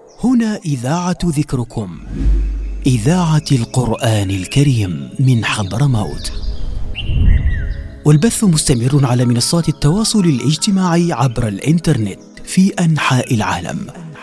هنا إذاعة ذكركم، إذاعة القرآن الكريم من حضرموت، والبث مستمر على منصات التواصل الاجتماعي عبر الإنترنت في أنحاء العالم.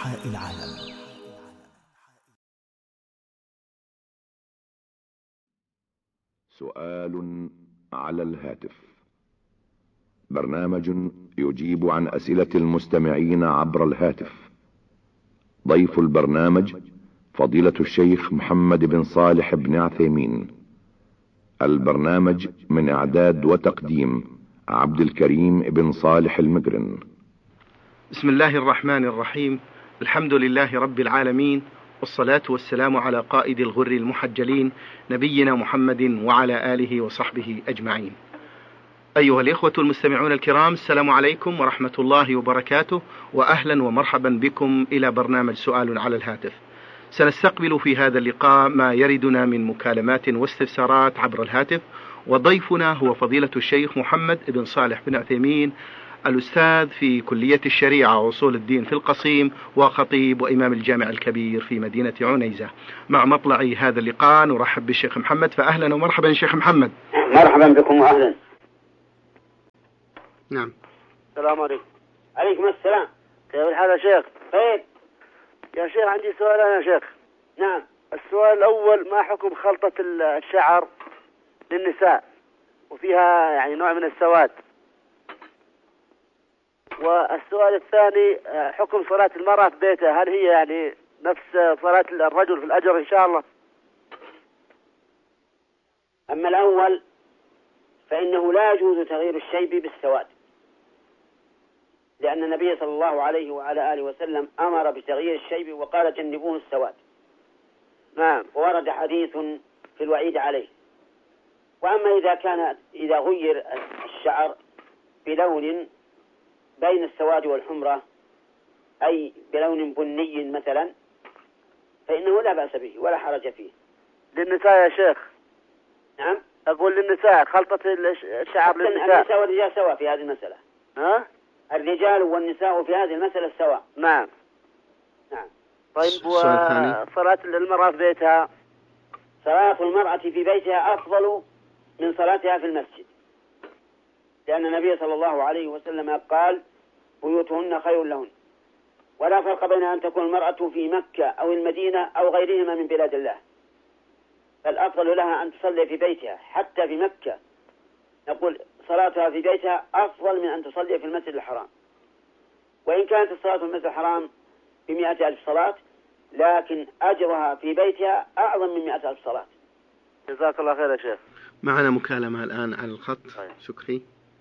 سؤال على الهاتف، برنامج يجيب عن أسئلة المستمعين عبر الهاتف. ضيف البرنامج فضيلة الشيخ محمد بن صالح بن عثيمين. البرنامج من إعداد وتقديم عبد الكريم بن صالح المقرن. بسم الله الرحمن الرحيم. الحمد لله رب العالمين، والصلاة والسلام على قائد الغر المحجلين نبينا محمد وعلى آله وصحبه أجمعين. أيها الإخوة المستمعون الكرام، السلام عليكم ورحمة الله وبركاته، وأهلا ومرحبا بكم إلى برنامج سؤال على الهاتف. سنستقبل في هذا اللقاء ما يردنا من مكالمات واستفسارات عبر الهاتف، وضيفنا هو فضيلة الشيخ محمد بن صالح بن عثيمين، الأستاذ في كلية الشريعة وأصول الدين في القصيم، وخطيب وإمام الجامع الكبير في مدينة عنيزة. مع مطلع هذا اللقاء نرحب بالشيخ محمد، فأهلا ومرحبا شيخ محمد. مرحبا بكم وأهلا. نعم. السلام عليكم. عليكم السلام. كيف الحال يا شيخ؟ خير يا شيخ، عندي سؤالين يا شيخ. نعم. السؤال الأول، ما حكم خلطة الشعر للنساء وفيها يعني نوع من السواد؟ والسؤال الثاني، حكم صلاة المرأة في بيتها، هل هي يعني نفس صلاة الرجل في الأجر إن شاء الله؟ أما الأول فإنه لا يجوز تغيير الشيب بالسواد، لأن النبي صلى الله عليه وعلى آله وسلم أمر بتغيير الشيب وقال جنبوه السواد. نعم. وورد حديث في الوعيد عليه. وأما إذا غير الشعر بلون بين السواد والحمرة، أي بلون بني مثلا، فإنه لا بأس به ولا حرج فيه. للنساء يا شيخ؟ نعم. أقول للنساء، خلطة الشعر للنساء. النساء والرجال سواء في هذه المسألة. ها؟ الرجال والنساء في هذه المسألة سواء. نعم. نعم. طيب، وصلاة المرأة في بيتها؟ صلاة المرأة في بيتها أفضل من صلاتها في المسجد، لأن النبي صلى الله عليه وسلم قال بيوتهن خير لهن. ولا فرق بين أن تكون المرأة في مكة أو المدينة أو غيرهما من بلاد الله، فالأفضل لها أن تصلي في بيتها. حتى في مكة نقول صلاتها في بيتها أفضل من أن تصلي في المسجد الحرام، وإن كانت الصلاة في المسجد الحرام ب100,000 صلاة، لكن أجرها في بيتها أعظم من 100,000 صلاة. جزاك الله خير يا شيخ. معنا مكالمة الآن على الخط. شكري.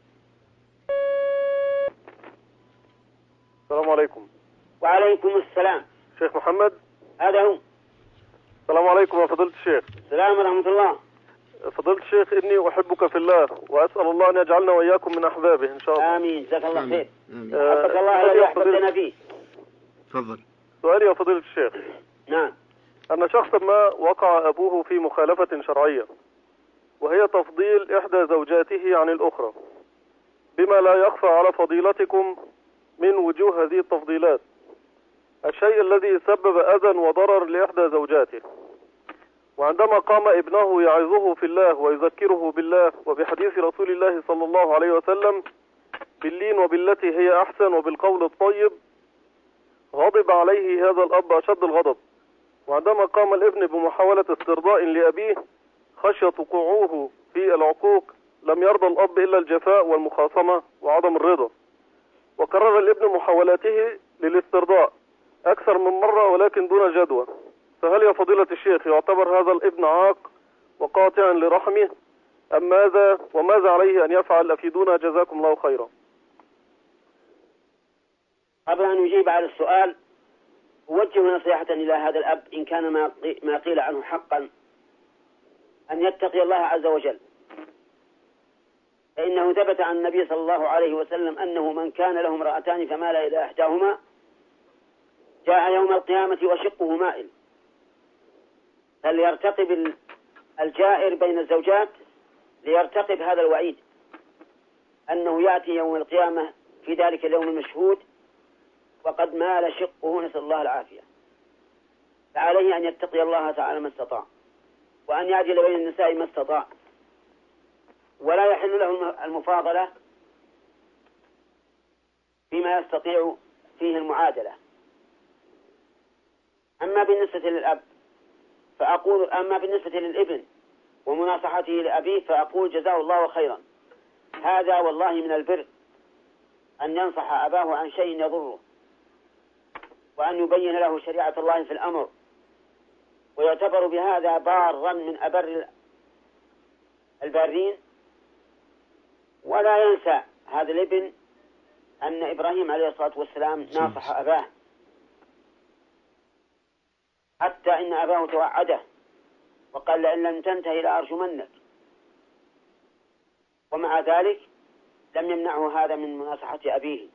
السلام عليكم. وعليكم السلام. شيخ محمد؟ هذا هو. السلام عليكم يا فضيلة الشيخ. السلام ورحمة الله. فضيلة الشيخ، إني أحبك في الله، وأسأل الله أن يجعلنا وإياكم من أحبابه إن شاء الله. آمين. جزاك الله خير. أحبك الله الذي أحببتنا فيه. تفضل. سؤالي يا فضيلة الشيخ. نعم. أن شخصا ما وقع أبوه في مخالفة شرعية، وهي تفضيل إحدى زوجاته عن الأخرى، بما لا يخفى على فضيلتكم من وجوه هذه التفضيلات الشيء الذي سبب أذى وضرر لإحدى زوجاته. وعندما قام ابنه يعظه في الله ويذكره بالله وبحديث رسول الله صلى الله عليه وسلم باللين وبالتي هي أحسن وبالقول الطيب، غضب عليه هذا الأب أشد الغضب. وعندما قام الابن بمحاولة استرضاء لأبيه خشية وقوعه في العقوق، لم يرضى الأب إلا الجفاء والمخاصمة وعدم الرضا. وكرر الابن محاولاته للاسترضاء أكثر من مرة ولكن دون جدوى. فهل يا فضيلة الشيخ يعتبر هذا الابن عاق وقاطعا لرحمه أم ماذا، وماذا عليه أن يفعل؟ أفيدونا جزاكم الله خيرا. قبل أن يجيب على السؤال، أوجه نصيحة إلى هذا الأب إن كان ما قيل عنه حقا، أن يتقي الله عز وجل، فإنه ثبت عن النبي صلى الله عليه وسلم أنه من كان له امرأتان فمال إلى إحداهما جاء يوم القيامة وشقه مائل. فليرتقب الجائر بين الزوجات، ليرتقب هذا الوعيد، أنه يأتي يوم القيامة في ذلك اليوم المشهود وقد مال شقه، نسأل الله العافية. فعليه أن يتقي الله تعالى ما استطاع، وأن يعدل بين النساء ما استطاع، ولا يحل له المفاضلة فيما يستطيع فيه المعادلة. أما بالنسبة للأب فأقول، أما بالنسبة للابن ومناصحته لأبيه فأقول جزاه الله خيرا. هذا والله من البر أن ينصح أباه عن شيء يضره، وأن يبين له شريعة الله في الأمر، ويعتبر بهذا بارا من أبر البارين. ولا ينسى هذا الابن أن إبراهيم عليه الصلاة والسلام ناصح أباه، حتى إن أباه توعده وقال لئن لم تنتهي لأرجمنك، ومع ذلك لم يمنعه هذا من مناصحة أبيه،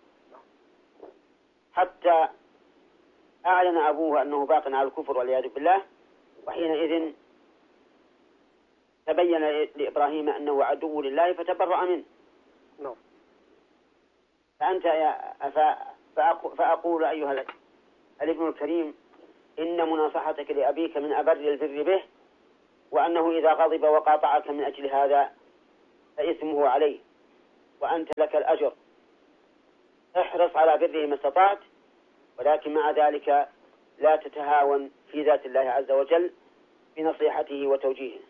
حتى أعلن أبوه أنه باق على الكفر والعياذ بالله، وحينئذ تبين لإبراهيم أنه عدو لله فتبرأ منه. فأنت فأقول أيها الابن الكريم إن مناصحتك لأبيك من أبر البر به، وأنه إذا غضب وقاطعك من أجل هذا فإثمه عليه وأنت لك الأجر. احرص على بره ما استطعت، ولكن مع ذلك لا تتهاون في ذات الله عز وجل بنصيحته وتوجيهه.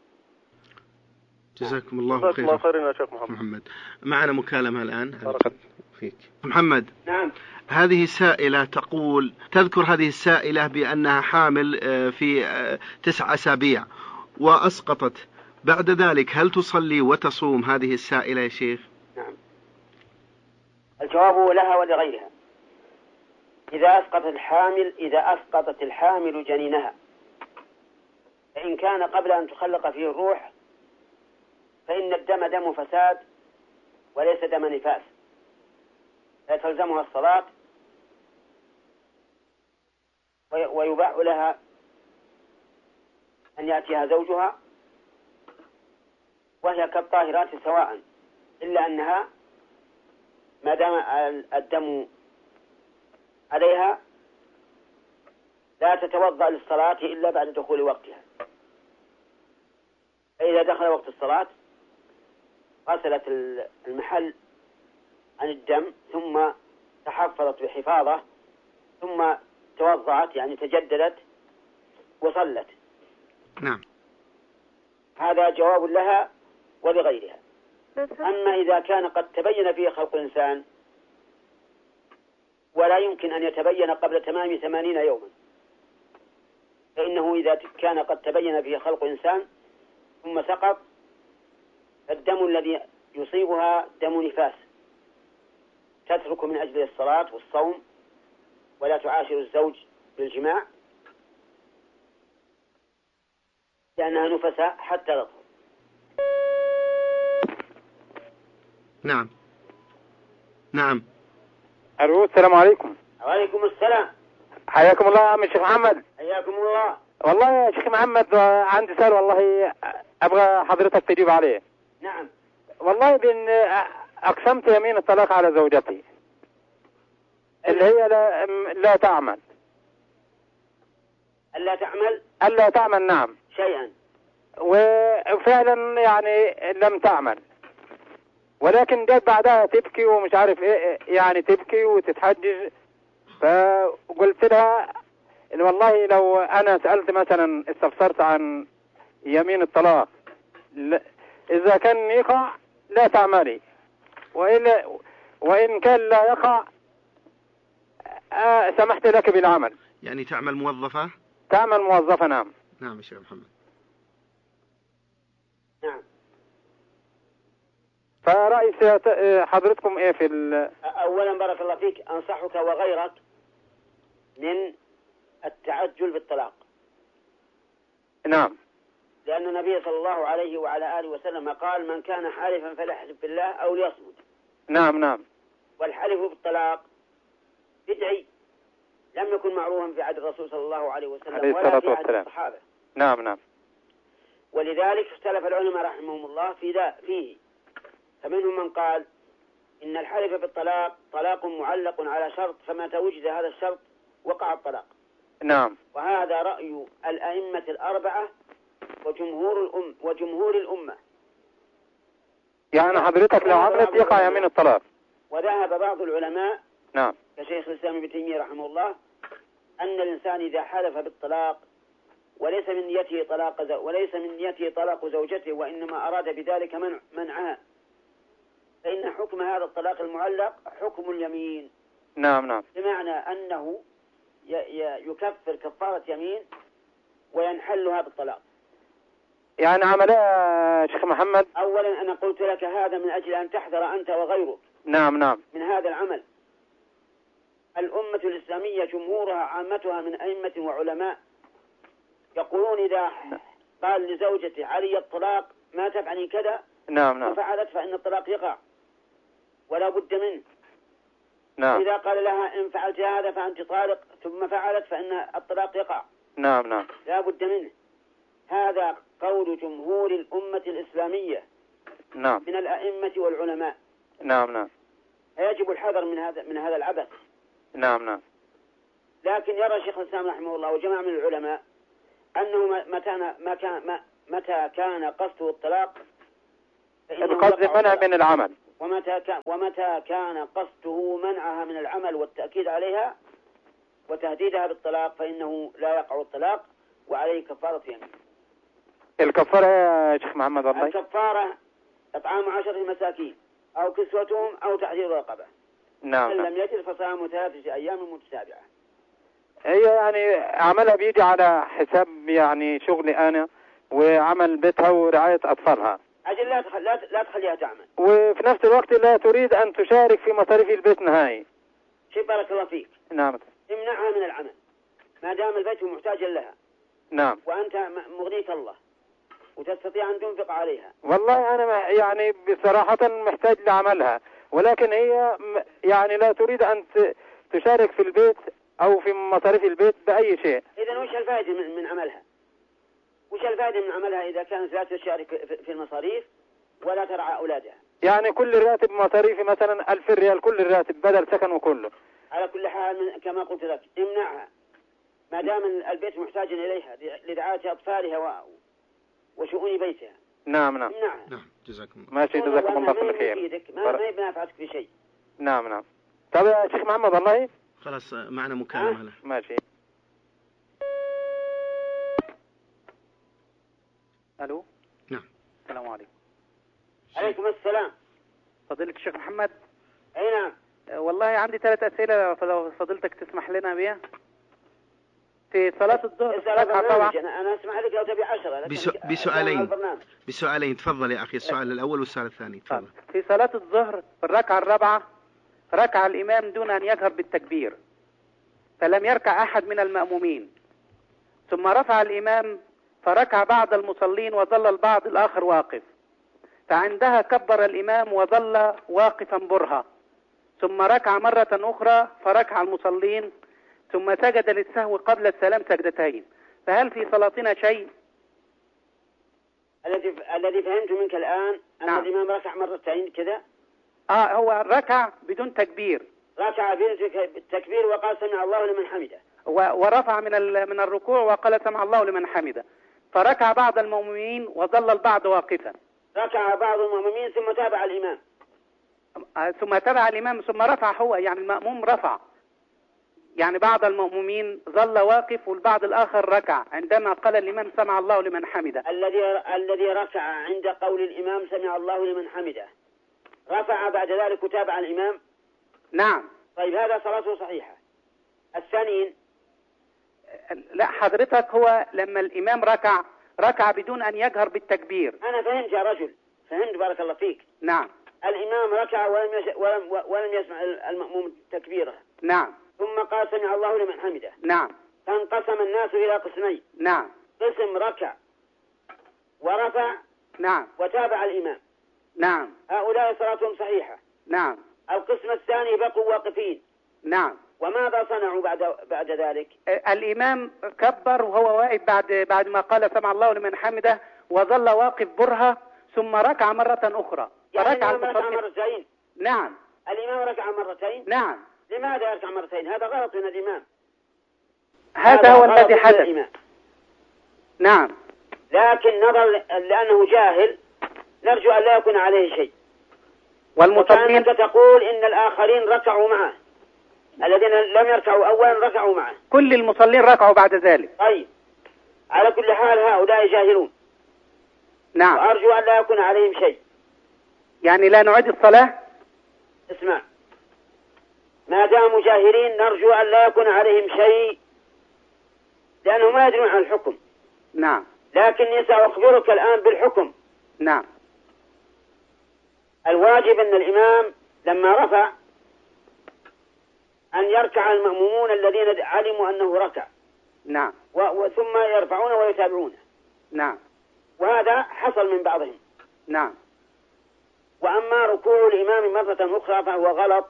جزاكم الله خيرا يا شيخ محمد. معنا مكالمة الآن. بارك فيك محمد. نعم. هذه سائلة تقول، تذكر هذه السائلة بأنها حامل في 9 أسابيع وأسقطت، بعد ذلك هل تصلي وتصوم هذه السائلة يا شيخ؟ نعم. الجواب لها ولغيرها. إذا أسقطت الحامل جنينها، فإن كان قبل أن تخلق فيه الروح فإن الدم دم فساد وليس دم نفاس، لا تلزمها الصلاة، ويباح لها أن يأتيها زوجها وهي كالطاهرات سواء، إلا أنها ما دام الدم عليها لا تتوضأ للصلاة إلا بعد دخول وقتها. فإذا دخل وقت الصلاة غسلت المحل عن الدم، ثم تحفظت بحفاظة، ثم توضأت يعني تجددت وصلت. نعم. هذا جواب لها ولغيرها. أما إذا كان قد تبين فيه خلق الإنسان ولا يمكن أن يتبين قبل تمام 80 يوما، فإنه إذا كان قد تبين فيه خلق إنسان ثم سقط، الدم الذي يصيبها دم نفاس، تترك من أجل الصلاة والصوم ولا تعاشر الزوج بالجماع لأنها نفسها حتى تطهر. نعم. نعم. ألو، السلام عليكم. وعليكم السلام. حياكم الله يا عم الشيخ محمد. حياكم الله. والله يا شيخ محمد عندي سؤال والله أبغى حضرتك تجيب عليه. نعم. والله أقسمت يمين الطلاق على زوجتي اللي هي لا تعمل. ألا تعمل نعم شيئا، وفعلا يعني لم تعمل، ولكن جت بعدها تبكي ومش عارف ايه، يعني تبكي وتتحجج. فقلت لها والله لو انا سألت مثلا استفسرت عن يمين الطلاق اذا كان يقع لا تعملي، وإن كان لا يقع سمحت لك بالعمل. يعني تعمل موظفة؟ تعمل موظفة نعم. نعم يا شيخ محمد. نعم. فرأي حضرتكم ايه في اولا بارك الله فيك، انصحك وغيرك من التعجل بالطلاق. نعم. لأن النبي صلى الله عليه وعلى آله وسلم قال من كان حالفا فليحلف بالله أو ليصمت. نعم. والحلف بالطلاق بدعي لم يكن معروفا في عهد الرسول صلى الله عليه وسلم ولا في عهد الصحابة. نعم. ولذلك اختلف العلماء رحمهم الله فيه، فمنهم من قال إن الحلف بالطلاق طلاق معلق على شرط، فمتى وجد هذا الشرط وقع الطلاق. نعم. وهذا رأي الأئمة الأربعة وجمهور الأمة. يعني حضرتك لو عملت يقع يمين الطلاق. وذهب بعض العلماء نعم كشيخ الإسلام ابن تيمية رحمه الله أن الإنسان إذا حلف بالطلاق وليس من نيته طلاق زوجته وإنما أراد بذلك منعها، فإن حكم هذا الطلاق المعلق حكم اليمين. نعم. بمعنى أنه يكفر كفارة يمين وينحلها بالطلاق. يعني عملها شيخ محمد. أولا أنا قلت لك هذا من أجل أن تحذر أنت وغيرك نعم من هذا العمل. الأمة الإسلامية جمهورها عامتها من أئمة وعلماء يقولون إذا قال لزوجته علي الطلاق ما تفعلي كذا نعم ففعلت فإن الطلاق يقع ولا بد منه. نعم. إذا قال لها إن فعلت هذا فأنت طالق ثم فعلت فإن الطلاق يقع نعم لا بد منه. هذا قول جمهور الأمة الإسلامية نعم من الأئمة والعلماء. نعم يجب الحذر من هذا العبث. نعم. لكن يرى شيخ الإسلام رحمه الله وجماعة من العلماء أنه متى كان قصده الطلاق القصد منع من العمل، ومتى كان قصده منعها من العمل والتأكيد عليها وتهديدها بالطلاق فإنه لا يقع الطلاق وعليه كفارة يمين. الكفارة يا شيخ محمد والله الكفارة إطعام 10 مساكين أو كسوتهم أو تحرير رقبة. نعم. إن لم يجد فصيام 3 أيام متتابعة. هي يعني عملها بيجي على حساب يعني شغلي أنا وعمل بيتها ورعاية أطفالها. أجل لا تخليها تعمل. وفي نفس الوقت لا تريد أن تشارك في مصاريف البيت نهائي. شيء بارك الله فيك. نعم. امنعها من العمل ما دام البيت محتاجا لها. نعم. وأنت مغنيك الله وتستطيع أن تنفق عليها. والله أنا يعني بصراحة محتاج لعملها، ولكن هي يعني لا تريد أن تشارك في البيت أو في مصاريف البيت بأي شيء. إذن وش الفائدة من عملها؟ وش الفائدة من عملها إذا كانت لا تشارك في المصاريف ولا ترعى أولادها؟ يعني كل راتب مصاريفي مثلا 1000 ريال كل الراتب بدل سكن وكله. على كل حال كما قلت لك امنعها ما دام البيت محتاج إليها لرعاية أطفالها وشؤون بيتها. نعم. امنعها. نعم جزاكم الله. ماشي جزاكم الله كل خير. ما بنافعتك في شيء. نعم. طب يا شيخ محمد والله خلاص معنا مكالمة هلا. ماشي. الو. نعم. السلام عليكم. عليكم السلام. فضيلة الشيخ محمد. اي نعم. والله عندي 3 أسئلة فلو فضيلتك تسمح لنا بها. في صلاة الظهر أنا أسمح لك لو تبي 10 بسؤالين تفضل يا أخي. السؤال الأول والسؤال الثاني تفضل. في صلاة الظهر في الركعة الرابعة ركع الإمام دون أن يجهر بالتكبير فلم يركع أحد من المأمومين، ثم رفع الإمام فركع بعض المصلين وظل البعض الآخر واقف، فعندها كبر الإمام وظل واقفا برهة، ثم ركع مرة أخرى فركع المصلين ثم سجد للسهو قبل السلام سجدتين، فهل في صلاتنا شيء؟ الذي فهمت منك الآن أن نعم. الإمام ركع مرتين كذا. هو ركع بدون تكبير. ركع بدون تكبير وقال سمع الله لمن حمده. ورفع من الركوع وقال سمع الله لمن حمده، فركع بعض المأمومين وظل البعض واقفا. ركع بعض المأمومين ثم تابع الإمام. ثم رفع هو، يعني المأموم رفع، يعني بعض المأمومين ظل واقف والبعض الآخر ركع عندما قال الإمام سمع الله لمن حمده. الذي ركع عند قول الإمام سمع الله لمن حمده رفع بعد ذلك وتابع الإمام. نعم. طيب هذا صلاته صحيحة. الثانيين لا حضرتك هو لما الإمام ركع بدون أن يجهر بالتكبير. أنا فهمت يا رجل، فهمت بارك الله فيك. نعم. الإمام ركع ولم يسمع المأموم تكبيره. نعم. ثم قال سمع الله لمن حمده. نعم. فانقسم الناس إلى قسمين. نعم. قسم ركع ورفع. نعم. وتابع الإمام. نعم. هؤلاء صلاتهم صحيحة. نعم. القسم الثاني بقوا واقفين. نعم. وماذا صنعوا بعد ذلك؟ الإمام كبر وهو واقف بعد ما قال سمع الله لمن حمده وظل واقف برهة ثم ركع مرة أخرى. يعني الإمام ركع مرتين. نعم. الإمام ركع مرتين. نعم. لماذا يركع مرتين؟ هذا غلط من الإمام. هذا هو الذي حدث. نعم. لكن نظر لأنه جاهل نرجو أن لا يكون عليه شيء. والمصلين تقول إن الآخرين ركعوا معه، الذين لم يركعوا أولا ركعوا معه. كل المصلين ركعوا بعد ذلك. طيب، على كل حال هؤلاء جاهلون. نعم. وأرجو أن لا يكون عليهم شيء. يعني لا نعيد الصلاة؟ اسمع، ما داموا جاهلين نرجو أن لا يكون عليهم شيء لأنهم ما يدرون عن الحكم. نعم. لكني سأخبرك الآن بالحكم. نعم. الواجب أن الإمام لما رفع أن يركع المأمومون الذين علموا أنه ركع. نعم. ثم يرفعون ويتابعونه. نعم. وهذا حصل من بعضهم. نعم. وأما ركوع الإمام مرة أخرى فهو غلط،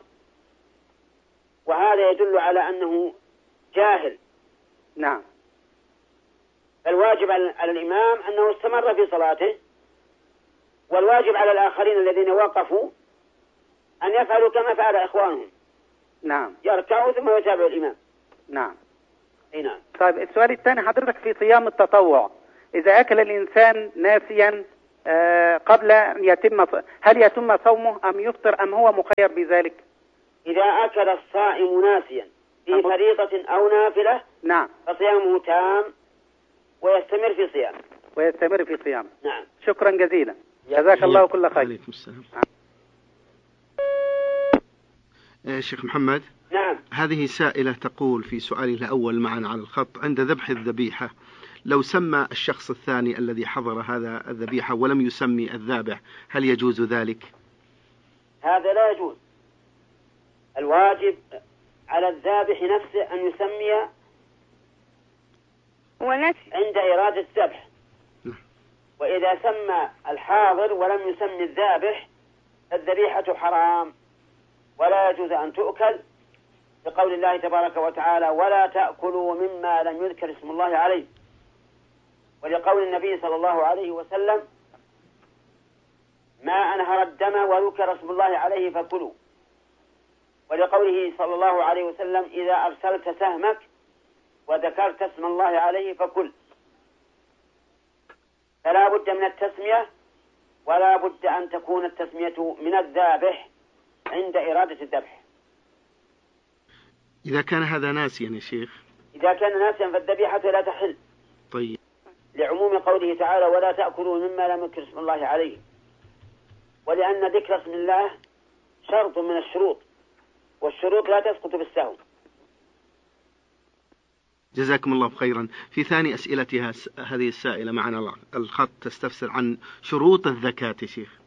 وهذا يدل على أنه جاهل. نعم. الواجب على الإمام أنه استمر في صلاته، والواجب على الآخرين الذين وقفوا أن يفعلوا كما فعل إخوانهم. نعم. يركعوا ثم يتابعوا الإمام. نعم. نعم. طيب السؤال الثاني حضرتك في صيام التطوع، إذا أكل الإنسان ناسيا قبل أن يتم، هل يتم صومه أم يفطر أم هو مخير بذلك؟ إذا أكل الصائم ناسيا في فريضة أو نافلة نعم فصيامه تام ويستمر في صيام. ويستمر في صيام. نعم. شكرا جزيلا. جزاك الله كل خير. عليكم السلام. شيخ محمد. نعم. هذه سائلة تقول في سؤالها الأول معنا على الخط: عند ذبح الذبيحة لو سمى الشخص الثاني الذي حضر هذا الذبيحة ولم يسمي الذابح هل يجوز ذلك؟ هذا لا يجوز. الواجب على الذابح نفسه أن يسمي عند إرادة الذبح. وإذا سمى الحاضر ولم يسمي الذابح الذبيحة حرام ولا يجوز أن تؤكل، بقول الله تبارك وتعالى: ولا تأكلوا مما لم يذكر اسم الله عليه، ولقول النبي صلى الله عليه وسلم: ما أنهر الدم وذكر اسم الله عليه فكلوا، ولقوله صلى الله عليه وسلم: إذا أرسلت سهمك وذكرت اسم الله عليه فكل. فلا بد من التسمية، ولا بد أن تكون التسمية من الذابح عند إرادة الذبح. إذا كان هذا ناسيا يا شيخ؟ إذا كان ناسيا فالذبيحة لا تحل. طيب. لعموم قوله تعالى: ولا تأكلوا مما لم يذكر اسم الله عليه، ولأن ذكر اسم الله شرط من الشروط، والشروط لا تسقط بالسهو. جزاكم الله خيرا. في ثاني أسئلتها هذه السائلة معنا الخط تستفسر عن شروط الزكاة يا شيخ.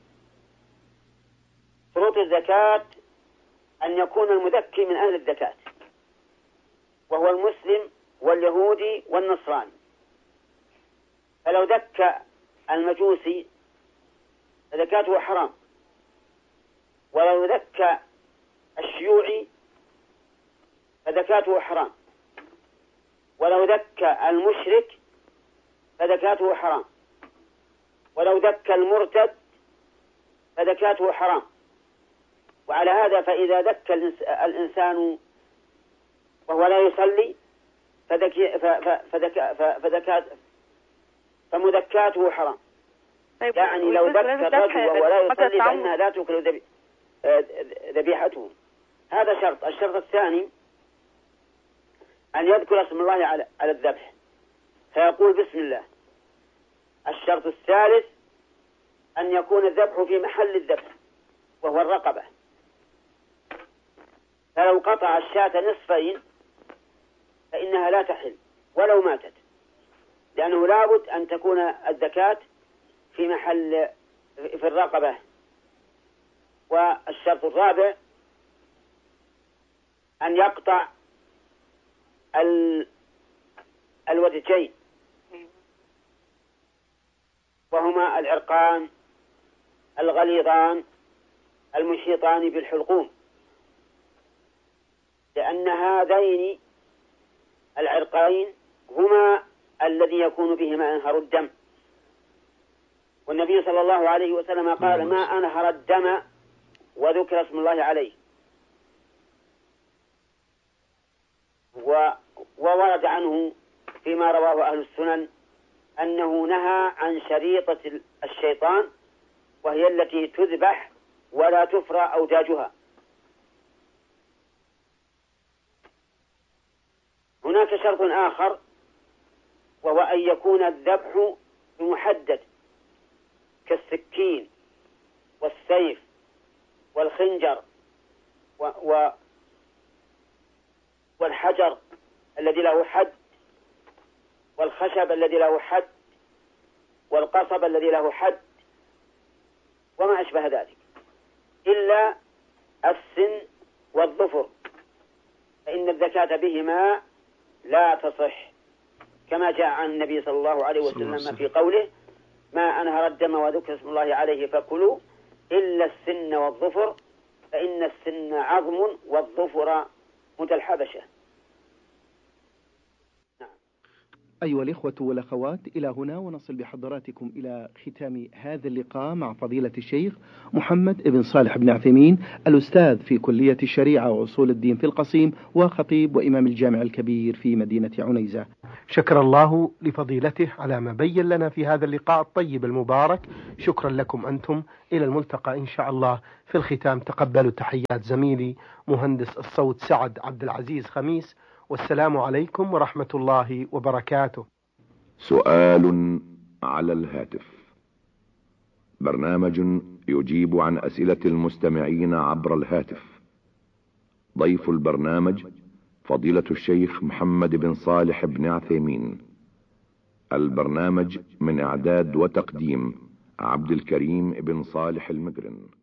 شروط الزكاة أن يكون المزكي من أهل الزكاة، وهو المسلم واليهودي والنصراني. فلو زكى المجوسي فزكاته حرام، ولو زكى الشيوعي فزكاته حرام، ولو زكى المشرك فزكاته حرام، ولو زكى المرتد فزكاته حرام. وعلى هذا فإذا زكى الإنسان وهو لا يصلي فمزكاته حرام. طيب يعني لو زكى الرجل وهو لا يصلي فإنها لا تؤكل ذبيحته. هذا شرط. الشرط الثاني أن يذكر اسم الله على الذبح فيقول بسم الله. الشرط الثالث أن يكون الذبح في محل الذبح وهو الرقبة. فلو قطع الشاة نصفين فإنها لا تحل ولو ماتت، لأنه لابد أن تكون الزكاة في محل في الرقبة. والشرط الرابع أن يقطع الودجين وهما العرقان الغليظان المحيطان بالحلقوم، لأن هذين العرقين هما الذي يكون بهما أنهر الدم. والنبي صلى الله عليه وسلم قال: ما أنهر الدم وذكر اسم الله عليه. وورد عنه فيما رواه أهل السنن أنه نهى عن شريطة الشيطان، وهي التي تذبح ولا تفرى أوداجها. هناك شرط آخر، وهو أن يكون الذبح محدد كالسكين والسيف والخنجر والحجر الذي له حد، والخشب الذي له حد، والقصب الذي له حد، وما أشبه ذلك، إلا السن والظفر، فإن الزكاة بهما لا تصح، كما جاء عن النبي صلى الله عليه وسلم في قوله: ما أنهر الدم وذكر اسم الله عليه فكلوا إلا السن والظفر، فإن السن عظم والظفر مد الحبشة. أيها الإخوة والأخوات، إلى هنا ونصل بحضراتكم إلى ختام هذا اللقاء مع فضيلة الشيخ محمد بن صالح بن عثيمين، الأستاذ في كلية الشريعة وأصول الدين في القصيم، وخطيب وإمام الجامع الكبير في مدينة عنيزة. شكر الله لفضيلته على ما بين لنا في هذا اللقاء الطيب المبارك. شكرا لكم أنتم، إلى الملتقى إن شاء الله. في الختام تقبلوا تحيات زميلي مهندس الصوت سعد عبد العزيز خميس، والسلام عليكم ورحمة الله وبركاته. سؤال على الهاتف، برنامج يجيب عن أسئلة المستمعين عبر الهاتف. ضيف البرنامج فضيلة الشيخ محمد بن صالح بن عثيمين. البرنامج من إعداد وتقديم عبد الكريم بن صالح المقرن.